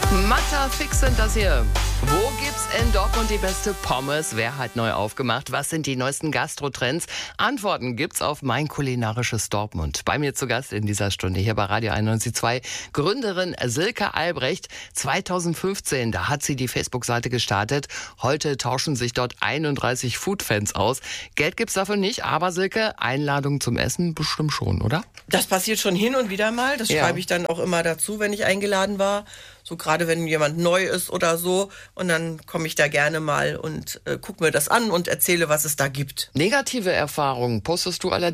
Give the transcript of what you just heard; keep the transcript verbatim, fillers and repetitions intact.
Matta fix sind das hier. Wo gibt's in Dortmund die beste Pommes? Wer hat neu aufgemacht? Was sind die neuesten Gastrotrends? Antworten gibt's auf Mein kulinarisches Dortmund. Bei mir zu Gast in dieser Stunde hier bei Radio einundneunzig Komma zwei Gründerin Silke Albrecht. zweitausendfünfzehn, da hat sie die Facebook-Seite gestartet. Heute tauschen sich dort einunddreißig Foodfans aus. Geld gibt's dafür nicht, aber Silke, Einladung zum Essen bestimmt schon, oder? Das passiert schon hin und wieder mal. Das Ja. schreibe ich dann auch immer dazu, wenn ich eingeladen war. So gerade wenn jemand neu ist oder so. Und dann komme ich da gerne mal und äh, gucke mir das an und erzähle, was es da gibt. Negative Erfahrungen postest du allerdings